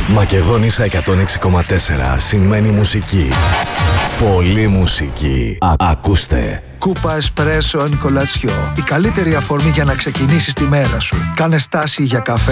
Μακεδόνισσα 106,4 σημαίνει μουσική. Πολύ μουσική. Ακούστε. Κούπα Εσπρέσο εν κολατσιό. Η καλύτερη αφορμή για να ξεκινήσεις τη μέρα σου. Κάνε στάση για καφέ